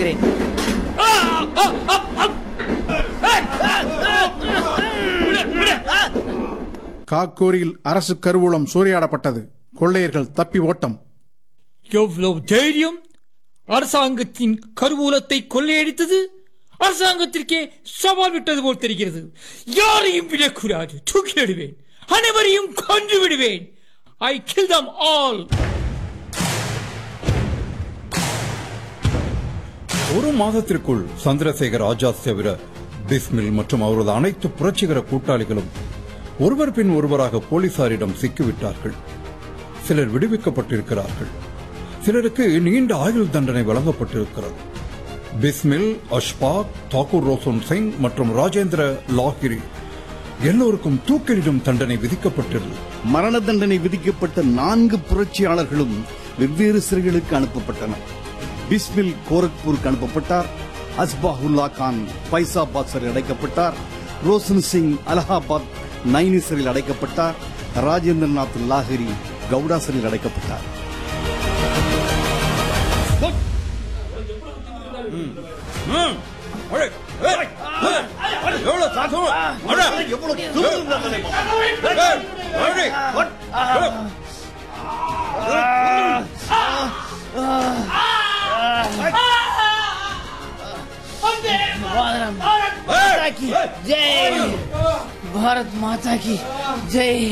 வருகிறேன். காக்கூரில் அரசு கருவூலம் சூறையாடப்பட்டது. கொள்ளையர்கள் தப்பி ஓட்டம். எவ்வளவு தைரியம்! அரசாங்கத்தின் கருவூலத்தை கொள்ளையடித்தது அரசாங்கத்திற்கே சவால் விட்டது போல் தெரிகிறது. யாரையும் விடக்கூடாது, தூக்கிலிடுவேன், அனைவரையும் கொன்று விடுவேன். I kill them all. ஒரு மாதத்திற்குள் சந்திரசேகர் ஆஜாத் தவிர பிஸ்மில் மற்றும் அவரது அனைத்து புரட்சிகர கூட்டாளிகளும் ஒருவர் பின் ஒருவராக போலீசாரிடம் சிக்கிவிட்டார்கள். சிலர் விடுவிக்கப்பட்டிருக்கிறார்கள். சிலருக்கு நீண்ட ஆயுள் தண்டனை வழங்கப்பட்டிருக்கிறது. பிஸ்மில், அஷ்பாக், தாக்கூர் ரோஷன் சிங் மற்றும் ராஜேந்திர லாகிரி எல்லோருக்கும் தூக்கிலிடும் தண்டனை விதிக்கப்பட்டது. மரண தண்டனை விதிக்கப்பட்ட 4 புரட்சியாளர்களும் வெவ்வேறு சிறைகளுக்கு அனுப்பப்பட்டனர். பிஸ்மில் கோரக்பூருக்கு அனுப்பப்பட்டார். அஸ்பாஹுல்லா கான் பைசாபாத் சிறையில் அடைக்கப்பட்டார். ரோஷன் சிங் அலகாபாத் நைனி சிறையில் அடைக்கப்பட்டார். ராஜேந்திரநாத் லாகிரி கவுடா சிறையில் அடைக்கப்பட்டார். பாரத் மாதா கி ஜெய்.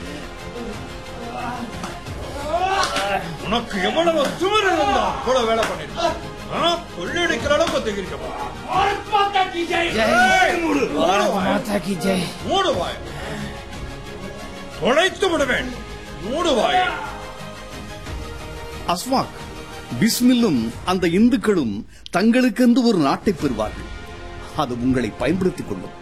உனக்கு எவ்வளவு சுவர் இருந்தா கூட வேலை பண்ணிட்டு கொள்ளையடிக்கிற அளவுக்கு தெரிவிக்கப்பா. பாரத் மாதா கி ஜெய். பாரத் மாதா கி ஜெய். மூடுவாய், தொலைத்து விடுவேன். மூடுவாய். அஸ்வாக், பிஸ்மில்லும் அந்த இந்துக்களும் தங்களுக்கென்று ஒரு நாட்டை பெறுவார்கள். அது உங்களை பயன்படுத்திக் கொள்ளும்.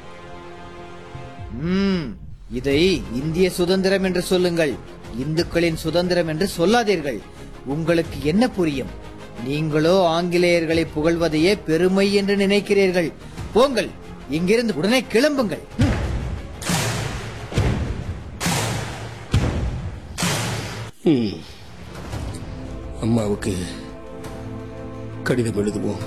இதை இந்திய சுதந்திரம் என்று சொல்லுங்கள், இந்துக்களின் சுதந்திரம் என்று சொல்லாதீர்கள். உங்களுக்கு என்ன புரியும்? நீங்களோ ஆங்கிலேயர்களை புகழ்வதையே பெருமை என்று நினைக்கிறீர்கள். போங்கள், இங்கிருந்து உடனே கிளம்புங்கள். அம்மாவுக்கு கடிதம் எழுதுவோம்.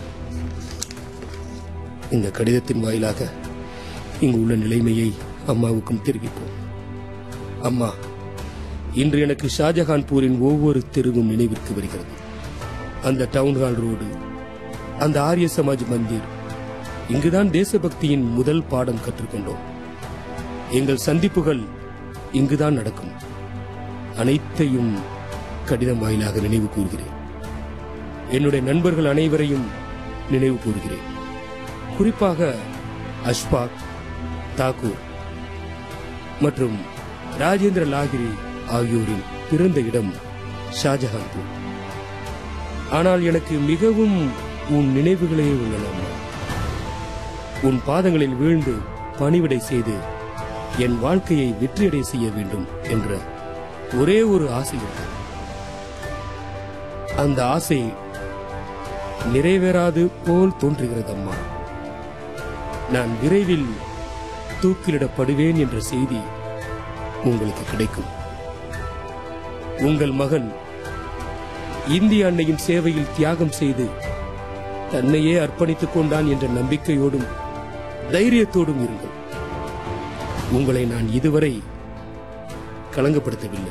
இந்த கடிதத்தின் வாயிலாக இங்கு உள்ள நிலைமையை அம்மாவுக்கும் தெரிவிப்போம். அம்மா, இன்று எனக்கு ஷாஜகான்பூரின் ஒவ்வொரு தெருவும் நினைவிற்கு வருகிறது. அந்த டவுன்ஹால் ரோடு, அந்த ஆரிய சமாஜ் மந்திர், இங்குதான் தேசபக்தியின் முதல் பாடம் கற்றுக்கொண்டோம். எங்கள் சந்திப்புகள் இங்குதான் நடக்கும். அனைத்தையும் கடிதம் வாயிலாக நினைவு கூறுகிறேன். என்னுடைய நண்பர்கள் அனைவரையும் நினைவு கூறுகிறேன். குறிப்பாக அஷ்பாக், தாக்கூர் மற்றும் ராஜேந்திர லாகிரி ஆகியோரின் பிறந்த இடம் ஷாஜகான்பூர். ஆனால் எனக்கு மிகவும் உன் நினைவுகளே உள்ளன. உன் பாதங்களில் வீழ்ந்து பணிவிடை செய்து என் வாழ்க்கையை வெற்றியடை செய்ய வேண்டும் என்ற ஒரே ஒரு ஆசை இருக்கு. அந்த ஆசை நிறைவேறாது போல் தோன்றுகிறது அம்மா. நான் விரைவில் தூக்கிலிடப்படுவேன் என்ற செய்தி உங்களுக்கு கிடைக்கும். உங்கள் மகன் இந்திய அன்னையின் சேவையில் தியாகம் செய்து தன்னையே அர்ப்பணித்துக் கொண்டான் என்ற நம்பிக்கையோடும் தைரியத்தோடும் இருங்கள். உங்களை நான் இதுவரை களங்கப்படுத்தவில்லை.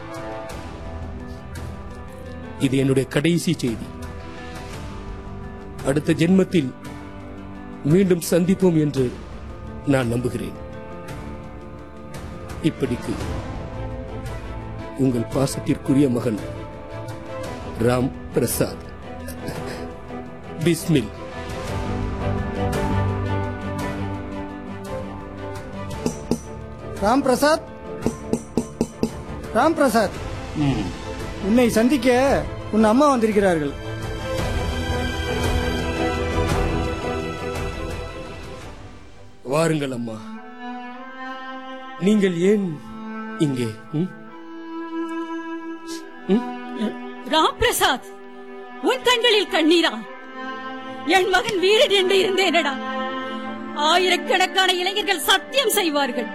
இது என்னுடைய கடைசி செய்தி. அடுத்த ஜென்மத்தில் மீண்டும் சந்திப்போம் என்று நான் நம்புகிறேன். இப்படிக்கு உங்கள் பாசத்திற்குரிய மகன் ராம் பிரசாத். பிஸ்மில். ராம் பிரசாத், ராம் பிரசாத், உன்னை சந்திக்க உன் அம்மா வந்திருக்கிறார்கள். வாருங்கள் அம்மா. நீங்கள் ஏன் இங்கே? ராம் பிரசாத், உன் கண்களில் கண்ணீரா? என் மகன் வீரன் என்று இருந்தேனடா. ஆயிரக்கணக்கான இளைஞர்கள் சத்தியம் செய்வார்கள்.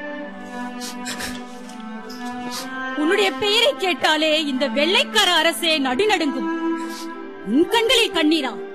உன்னுடைய பெயரை கேட்டாலே இந்த வெள்ளைக்கார அரசே நடுநடுங்கும். உன் கண்களில் கண்ணீரா?